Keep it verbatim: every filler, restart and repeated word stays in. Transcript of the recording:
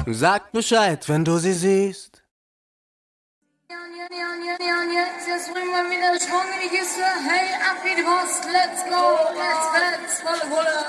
Sag Bescheid, wenn du sie siehst. Jetzt bringen wir wieder Schwung in die Kiste. Hey, ab wie die Post. Let's go, let's, let's, volle Pulle.